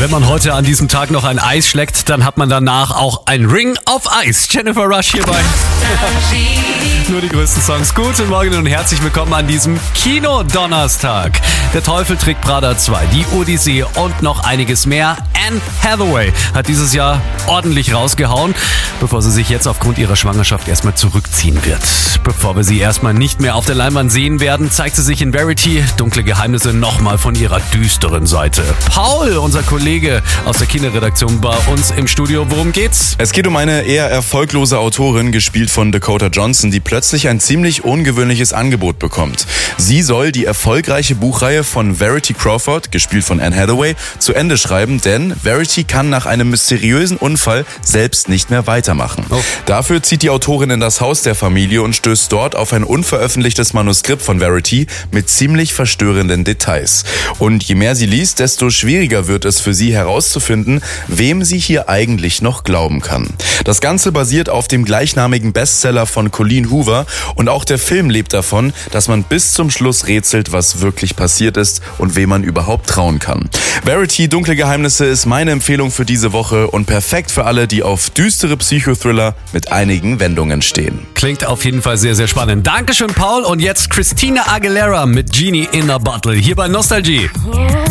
Wenn man heute an diesem Tag noch ein Eis schlägt, dann hat man danach auch ein Ring of Ice. Jennifer Rush hierbei. Nur die größten Songs. Guten Morgen und herzlich willkommen an diesem Kino-Donnerstag. Der Teufel trägt Prada 2, die Odyssee und noch einiges mehr. Anne Hathaway hat dieses Jahr ordentlich rausgehauen, bevor sie sich jetzt aufgrund ihrer Schwangerschaft erstmal zurückziehen wird. Bevor wir sie erstmal nicht mehr auf der Leinwand sehen werden, zeigt sie sich in Verity dunkle Geheimnisse nochmal von ihrer düsteren Seite. Paul, unser Kollege aus der Kinoredaktion bei uns im Studio. Worum geht's? Es geht um eine eher erfolglose Autorin, gespielt von Dakota Johnson, die plötzlich ein ziemlich ungewöhnliches Angebot bekommt. Sie soll die erfolgreiche Buchreihe von Verity Crawford, gespielt von Anne Hathaway, zu Ende schreiben, denn Verity kann nach einem mysteriösen Unfall selbst nicht mehr weitermachen. Dafür zieht die Autorin in das Haus der Familie und stößt dort auf ein unveröffentlichtes Manuskript von Verity mit ziemlich verstörenden Details. Und je mehr sie liest, desto schwieriger wird es für sie herauszufinden, wem sie hier eigentlich noch glauben kann. Das Ganze basiert auf dem gleichnamigen Bestseller von Colleen Hoover und auch der Film lebt davon, dass man bis zum Schluss rätselt, was wirklich passiert ist und wem man überhaupt trauen kann. Verity, dunkle Geheimnisse ist meine Empfehlung für diese Woche und perfekt für alle, die auf düstere Psychothriller mit einigen Wendungen stehen. Klingt auf jeden Fall sehr, sehr spannend. Dankeschön, Paul. Und jetzt Christina Aguilera mit Genie in a Bottle hier bei Nostalgie.